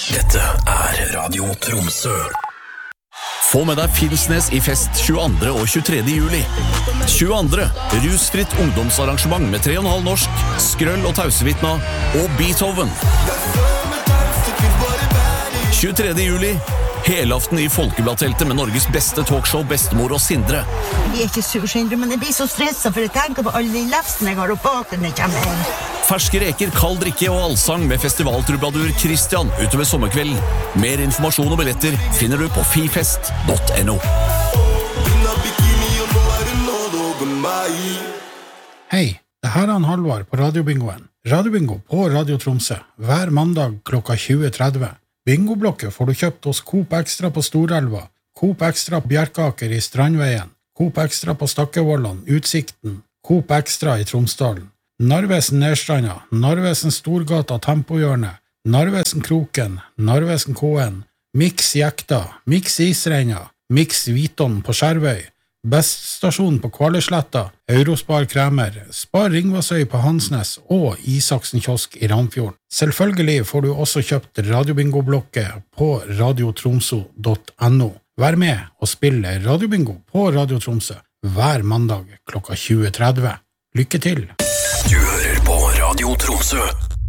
Dette Radio Tromsø. Få med deg Finnsnes I fest 22. og 23. juli. 22. Rusfritt ungdomsarrangement med 3,5 norsk, Skrøll og Tausevitna og Beethoven. 23. juli, helaften I Folkebladteltet med Norges beste talkshow Bestemor og Sindre. Jeg ikke sur, Sindre, men jeg blir så stresset for jeg tenker på alle de lefsene jeg har opp bak når jeg kommer hjem. Ferske reker, kald drikke og allsang med festivaltrubadur Christian utover sommerkvelden. Mer informasjon og billetter finner du på fifest.no. Hei, det her Halvard på Radiobingoen. Radiobingo på Radio Tromsø, hver mandag klokka 20:30. Bingoblokket får du kjøpt hos Coop Extra på Storelva, Coop Extra på Bjerkaker I Strandveien, Coop Extra på Stakkevollan, Utsikten, Coop Extra I Tromsdalen, Narvesen Nedstranda, Narvesen Storgata Tempohjørne, Narvesen Kroken, Narvesen Kåen, Mix Jekta, Mix Isreina, Mix Viton på Skjervøy, Beststasjon på Kvaløysletta, Eurospar Kremer, Spar Ringvassøy på Hansnes og Isaksen kiosk I Ramfjorden. Selvfølgelig får du også kjøpt Radiobingo-blokket på radiotromso.no. Vær med og spille Radiobingo på Radio Tromsø hver mandag klokka 20:30. Lykke til! Du hører på Radio Tromsø.